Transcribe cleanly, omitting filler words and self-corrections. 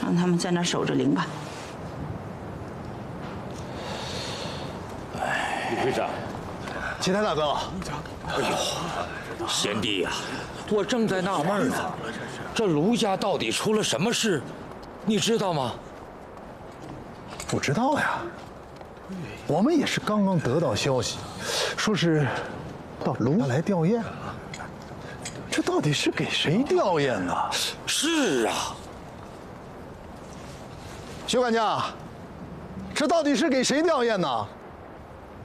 让他们在那儿守着灵吧。 李会长， 齐泰大哥， 哎呦，贤弟呀，我正在纳闷呢，这卢家到底出了什么事，你知道吗？ 不知道呀，我们也是刚刚得到消息，说是到卢家来吊唁。这到底是给谁吊唁呢？ 是啊， 薛管家，这到底是给谁吊唁呢？